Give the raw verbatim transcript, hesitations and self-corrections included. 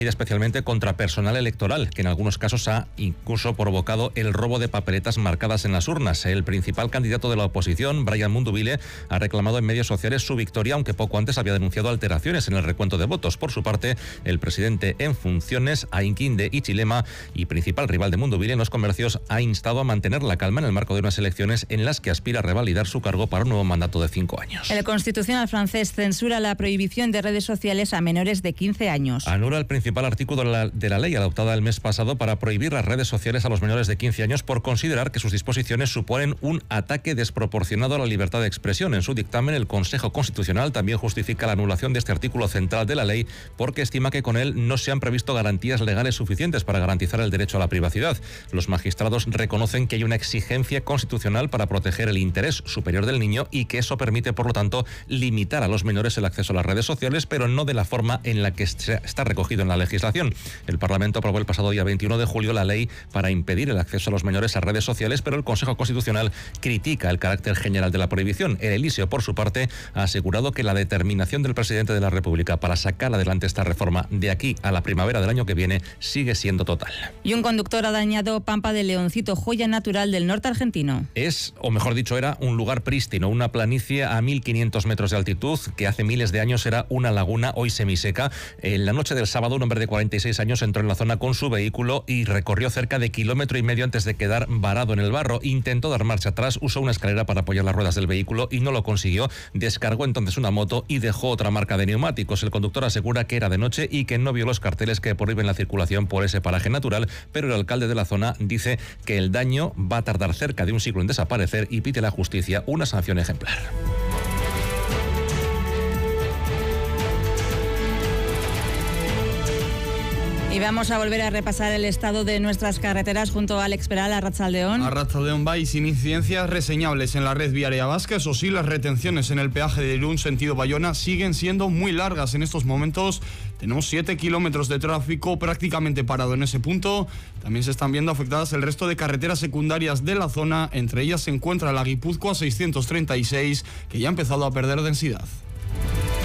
especialmente contra personal electoral, que en algunos casos ha incluso provocado el robo de papeletas marcadas en las urnas. El principal candidato de la oposición, Brian Mundubile, ha reclamado en medios sociales su victoria, aunque poco antes había denunciado alteraciones en el recuento de votos. Por su parte, el presidente en funciones, Hakainde Hichilema, y principal rival de Mundubile en los comercios, ha instado a mantener la calma en el marco de unas elecciones en las que aspira a revalidar su cargo para un nuevo mandato de cinco años. El constitucional francés censura la prohibición de redes sociales a menores de quince años. Anula el principal artículo de la, de la ley adoptada el mes pasado para prohibir las redes sociales a los menores de quince años por considerar que sus disposiciones suponen un ataque desproporcionado a la libertad de expresión. En su dictamen, el Consejo Constitucional también justifica la anulación de este artículo central de la ley porque estima que con él no se han previsto garantías legales suficientes para garantizar el derecho a la privacidad. Los magistrados reconocen que hay una exigencia constitucional para proteger el interés superior del niño y que eso permite, por lo tanto, limitar a los menores el acceso a las redes sociales, pero no de la forma en la que está recogido en la legislación. El Parlamento aprobó el pasado día veintiuno de julio la ley para impedir el acceso a los menores a redes sociales, pero el Consejo Constitucional critica el carácter general de la prohibición. El Elíseo, por su parte, ha asegurado que la determinación del presidente de la República para sacar adelante esta reforma de aquí a la primavera del año que viene sigue siendo total. Y un conductor ha dañado Pampa de Leoncito, joya natural del norte argentino. Es, o mejor dicho, era un lugar prístino, una planicie a mil quinientos metros de altitud que hace miles de años era una laguna hoy semiseca. En la noche del sábado, un hombre de cuarenta y seis años entró en la zona con su vehículo y recorrió cerca de kilómetro y medio antes de quedar varado en el barro. Intentó dar marcha atrás, usó una escalera para apoyar las ruedas del vehículo y no lo consiguió. Descargó entonces una moto y dejó otra marca de neumáticos. El conductor asegura que era de noche y que no vio los carteles que prohíben la circulación por ese paraje natural, pero el alcalde de la zona dice que el daño va a tardar cerca de un siglo en desaparecer y pide a la justicia una sanción ejemplar. Y vamos a volver a repasar el estado de nuestras carreteras junto a Alex Peral, Arratsaldeón. Arratsaldeón va y sin incidencias reseñables en la red viaria vasca. Eso sí, las retenciones en el peaje de Irún sentido Bayona siguen siendo muy largas en estos momentos. Tenemos siete kilómetros de tráfico prácticamente parado en ese punto. También se están viendo afectadas el resto de carreteras secundarias de la zona. Entre ellas se encuentra la Guipúzcoa seiscientos treinta y seis, que ya ha empezado a perder densidad.